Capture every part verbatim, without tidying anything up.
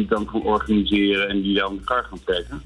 die dan gaan organiseren en die dan de kar gaan trekken.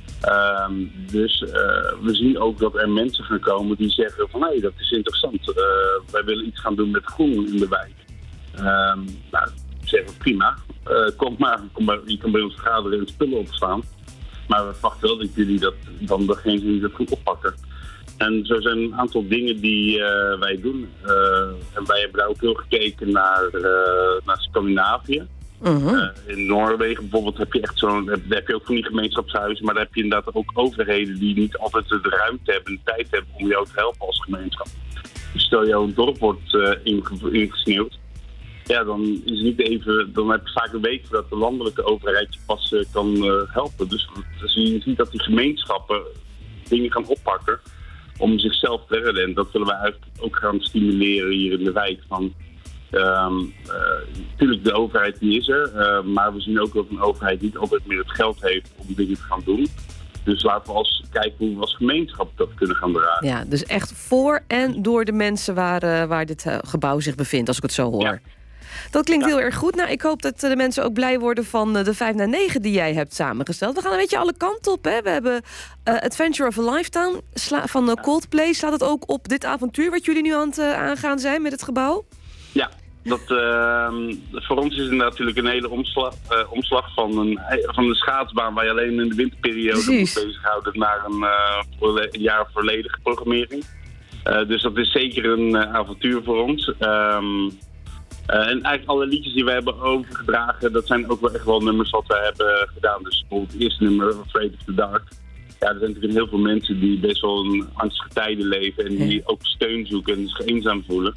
Um, dus uh, we zien ook dat er mensen gaan komen die zeggen van hé, hey, dat is interessant. Uh, wij willen iets gaan doen met groen in de wijk. Um, nou, zeggen we prima. Uh, kom maar, kom maar, je kan bij ons vergaderen en spullen opstaan. Maar we verwachten wel dat jullie dat dan degene die dat goed oppakken. En zo zijn een aantal dingen die uh, wij doen. Uh, en wij hebben daar ook heel gekeken naar, uh, naar Scandinavië. Uh-huh. Uh, in Noorwegen bijvoorbeeld heb je echt zo'n, heb, heb je ook van die gemeenschapshuizen, maar daar heb je inderdaad ook overheden die niet altijd de ruimte hebben en de tijd hebben om jou te helpen als gemeenschap. Dus stel jou een dorp wordt uh, inge- ingesneeuwd, ja, dan is het niet even, dan heb je vaak een week voordat de landelijke overheid je pas uh, kan uh, helpen. Dus, dus je ziet dat die gemeenschappen dingen gaan oppakken om zichzelf te redden. En dat willen wij eigenlijk ook gaan stimuleren hier in de wijk. Van, um, uh, natuurlijk, de overheid die is er, uh, maar we zien ook dat een overheid niet altijd meer het geld heeft om dingen te gaan doen. Dus laten we als kijken hoe we als gemeenschap dat kunnen gaan dragen. Ja, dus echt voor en door de mensen waar, uh, waar dit uh, gebouw zich bevindt, als ik het zo hoor. Ja. Dat klinkt ja. heel erg goed. Nou, ik hoop dat de mensen ook blij worden van de vijf na negen die jij hebt samengesteld. We gaan een beetje alle kanten op. Hè? We hebben uh, Adventure of a Lifetime sla- van uh, Coldplay. Slaat het ook op dit avontuur wat jullie nu aan het uh, aangaan zijn met het gebouw? Ja, dat, uh, voor ons is het natuurlijk een hele omslag, uh, omslag van, een, van een schaatsbaan waar je alleen in de winterperiode Precies. moet bezighouden naar een, uh, volle- een jaar volledige programmering. Uh, dus dat is zeker een uh, avontuur voor ons. Um, Uh, en eigenlijk alle liedjes die we hebben overgedragen, dat zijn ook wel echt wel nummers wat we hebben gedaan. Dus bijvoorbeeld het eerste nummer, Afraid of the Dark. Ja, er zijn natuurlijk heel veel mensen die best wel een angstige tijden leven en die ook steun zoeken en zich eenzaam voelen.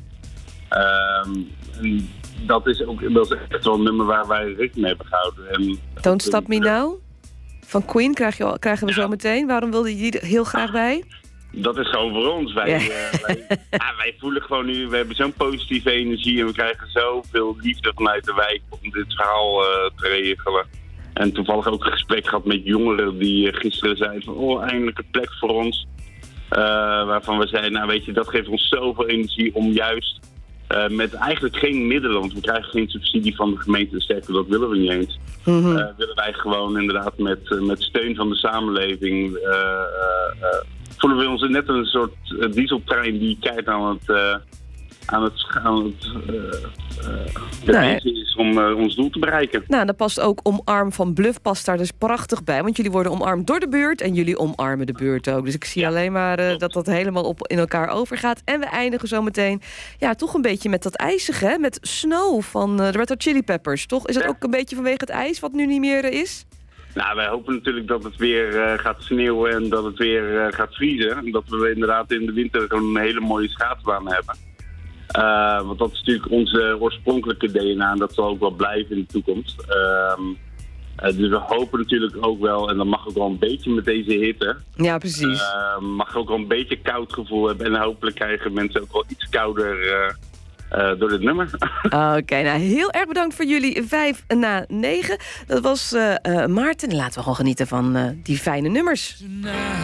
Um, en dat is ook dat is echt wel een nummer waar wij rekening mee hebben gehouden. En Don't Stop Me Now van Queen krijg je, krijgen we ja. zo meteen. Waarom wilde je die er heel graag bij? Dat is gewoon voor ons. Wij, ja. uh, wij, ja, wij voelen gewoon nu, we hebben zo'n positieve energie en we krijgen zoveel liefde vanuit de wijk om dit verhaal uh, te regelen. En toevallig ook een gesprek gehad met jongeren die uh, gisteren zeiden van oh, eindelijk een plek voor ons. Uh, waarvan we zeiden, nou weet je, dat geeft ons zoveel energie om juist uh, met eigenlijk geen middelen, want we krijgen geen subsidie van de gemeente, sterker, dat willen we niet eens. Mm-hmm. Uh, willen wij gewoon inderdaad met, uh, met steun van de samenleving uh, uh, uh, voelen we ons net een soort uh, dieseltrein die kijkt aan het, uh, aan het, aan het uh, uh, nee. is om uh, ons doel te bereiken. Nou, dat past ook Omarm van Bluff past daar dus prachtig bij. Want jullie worden omarmd door de buurt en jullie omarmen de buurt ook. Dus ik zie ja. alleen maar uh, dat dat helemaal op in elkaar overgaat. En we eindigen zo meteen ja, toch een beetje met dat ijzige, hè? Met Snow van uh, de Red Hot Chili Peppers. Toch? Is dat ja. ook een beetje vanwege het ijs wat nu niet meer uh, is? Nou, wij hopen natuurlijk dat het weer uh, gaat sneeuwen en dat het weer uh, gaat vriezen. En dat we inderdaad in de winter gewoon een hele mooie schaatsbaan hebben. Uh, want dat is natuurlijk onze oorspronkelijke D N A en dat zal ook wel blijven in de toekomst. Uh, uh, dus we hopen natuurlijk ook wel, en dat mag ook wel een beetje met deze hitte. Ja, precies. Uh, mag ook wel een beetje koud gevoel hebben en hopelijk krijgen mensen ook wel iets kouder Uh, Uh, door dit nummer. Oké, okay, nou heel erg bedankt voor jullie vijf na negen. Dat was uh, uh, Maarten. Laten we gewoon genieten van uh, die fijne nummers.